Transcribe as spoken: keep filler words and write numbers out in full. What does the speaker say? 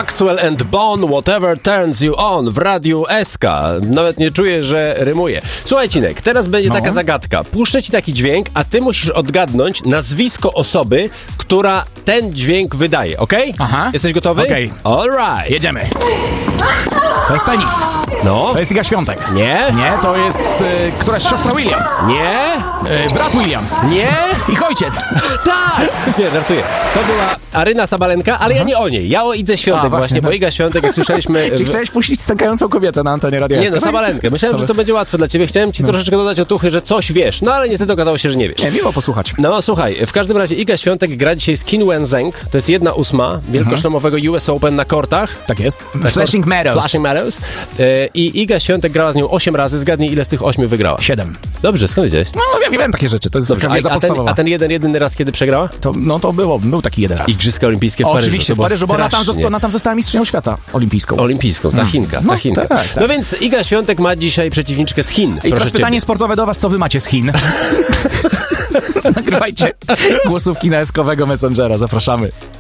Maxwell and Bon, Whatever Turns You On w Radiu S K. Nawet nie czuję, że rymuje. Słuchaj, Cinek, teraz będzie no. taka zagadka. Puszczę ci taki dźwięk, a ty musisz odgadnąć nazwisko osoby, która ten dźwięk wydaje, okej? Okay? Aha. Jesteś gotowy? Okej. Okay. All right. Jedziemy. To jest Timex. No. To jest Iga Świątek. Nie. Nie, to jest y, któraś siostra Williams. Nie. Y, brat Williams. Nie. Ich ojciec. Tak. Nie, żartuję. To była Aryna Sabalenka, ale ja nie o niej. Ja o Idze Świątek A, właśnie, właśnie, bo Iga Świątek, jak słyszeliśmy... Czy chciałeś puścić stękającą kobietę na antenie radia? Nie, no Sabalenkę. Myślałem, że to będzie łatwe dla ciebie. Chciałem ci no. troszeczkę dodać otuchy, że coś wiesz. No ale niestety okazało się, że nie wiesz. Nie, miło posłuchać. No słuchaj, w każdym razie Iga Świątek gra dzisiaj z Qin Wenzheng. To jest jedna ósma wielkoszlemowego U S Open na kortach. Tak jest. Flashing Meadows. Flashing Meadows. Yy, I Iga Świątek grała z nią osiem razy. Zgadnij, ile z tych ośmiu wygrała? Siedem. Dobrze, skąd wiedziałeś? No, ja wiem takie rzeczy. To jest Dobrze, a, a, ten, a ten jeden, jedyny raz, kiedy przegrała? To, no to było, był taki jeden raz. Igrzyska olimpijskie w o, Paryżu. Oczywiście, w Paryżu, bo ona tam, została, ona tam została mistrzynią świata olimpijską. Olimpijską, ta Chinka, ta no, Chinka. Tak, tak. No więc Iga Świątek ma dzisiaj przeciwniczkę z Chin. I teraz pytanie sportowe do was, co wy macie z Chin? Nagrywajcie głosówki na eskowego Messengera, zapraszamy.